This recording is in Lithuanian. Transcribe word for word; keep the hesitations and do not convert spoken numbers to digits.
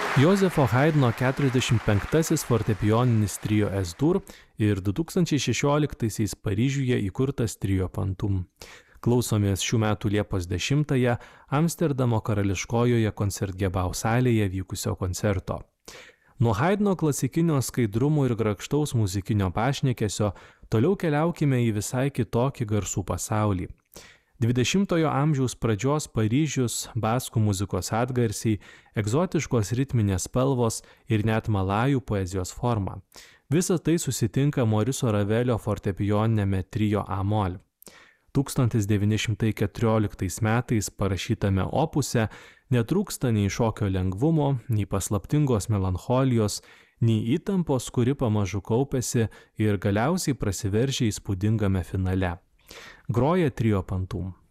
Jozefo Haidno keturiasdešimt penktasis fortepijoninis trio Es-dur ir du tūkstančiai šešioliktaisiais Paryžiuje įkurtas trio Pantum. Klausomės šių metų Liepos dešimtąją Amsterdamo karališkojoje koncertgebau salėje vykusio koncerto. Nuo Haidno klasikinio skaidrumo ir grakštaus muzikinio pašnekesio toliau keliaukime į visai kitokį garsų pasaulį. dvidešimtojo amžiaus pradžios Paryžius, baskų muzikos atgarsiai, egzotiškos ritminės spalvos ir net malajų poezijos forma. Visa tai susitinka Moriso Ravelio fortepijoninėme trio A-mol. tūkstantis devyni šimtai keturioliktais metais parašytame opuse netrūksta nei šokio lengvumo, nei paslaptingos melancholijos, nei įtampos, kuri pamažu kaupėsi ir galiausiai prasiveržė įspūdingame finale. Groja trio Pantum.